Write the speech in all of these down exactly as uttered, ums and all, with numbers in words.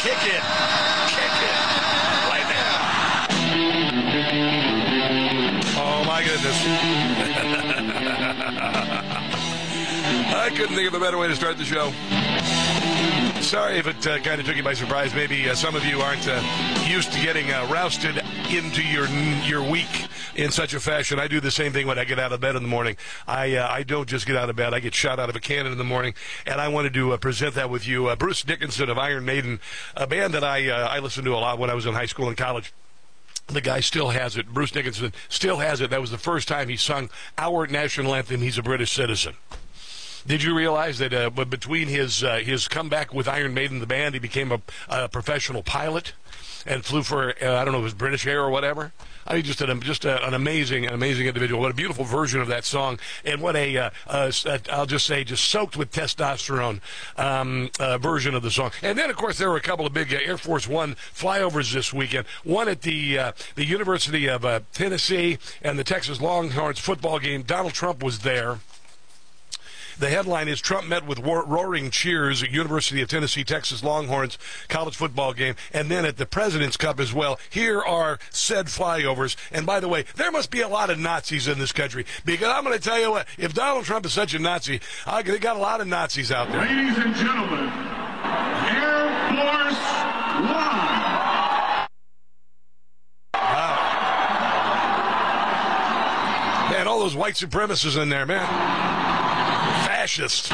Kick it. Kick it. Right now. Oh, my goodness. I couldn't think of a better way to start the show. Sorry if it uh, kind of took you by surprise. Maybe uh, some of you aren't uh, used to getting uh, rousted into your your week in such a fashion. I do the same thing when I get out of bed in the morning. I uh, I don't just get out of bed. I get shot out of a cannon in the morning, and I wanted to uh, present that with you. Uh, Bruce Dickinson of Iron Maiden, a band that I uh, I listened to a lot when I was in high school and college. The guy still has it. Bruce Dickinson still has it. That was the first time he sung our national anthem. He's a British citizen. Did you realize that uh, between his uh, his comeback with Iron Maiden, the band, he became a, a professional pilot and flew for, uh, I don't know, it was British Air or whatever? I mean, just an just a, an amazing, an amazing individual. What a beautiful version of that song, and what a, uh, uh, I'll just say, just soaked with testosterone um, uh, version of the song. And then, of course, there were a couple of big uh, Air Force One flyovers this weekend. One at the uh, the University of uh, Tennessee and the Texas Longhorns football game. Donald Trump was there. The headline is Trump met with roaring cheers at University of Tennessee, Texas Longhorns college football game. And then at the President's Cup as well, here are said flyovers. And by the way, there must be a lot of Nazis in this country, because I'm going to tell you what, if Donald Trump is such a Nazi, I they got a lot of Nazis out there. Ladies and gentlemen, Air Force One. Wow. Man, all those white supremacists in there, man. Fascist.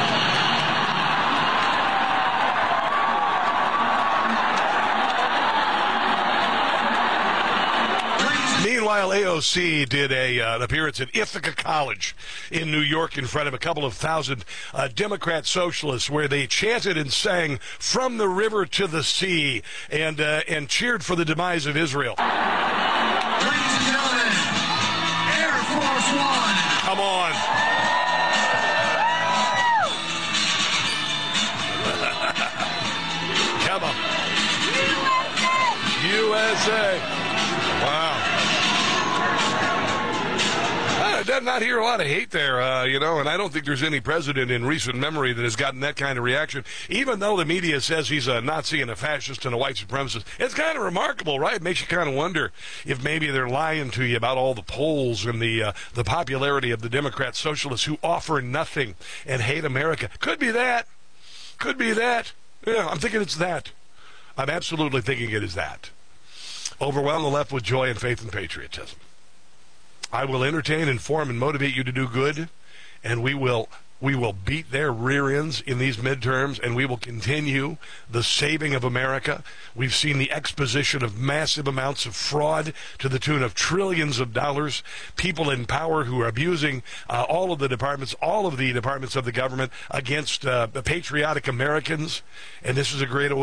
Meanwhile, A O C did a, uh, an appearance at Ithaca College in New York in front of a couple of thousand uh, Democrat socialists, where they chanted and sang "From the River to the Sea" and uh, and cheered for the demise of Israel. Ladies and gentlemen, Air Force One. Come on. Come on. U S A. Wow. I did not hear a lot of hate there, uh, you know, and I don't think there's any president in recent memory that has gotten that kind of reaction, even though the media says he's a Nazi and a fascist and a white supremacist. It's kind of remarkable, right? It makes you kind of wonder if maybe they're lying to you about all the polls and the uh, the popularity of the Democrat socialists who offer nothing and hate America. Could be that. Could be that. Yeah, I'm thinking it's that. I'm absolutely thinking it is that. Overwhelm the left with joy and faith and patriotism. I will entertain, inform, and motivate you to do good, and we will we will beat their rear ends in these midterms, and we will continue the saving of America. We've seen the exposition of massive amounts of fraud to the tune of trillions of dollars, people in power who are abusing uh, all of the departments, all of the departments of the government against uh, the patriotic Americans, and this is a great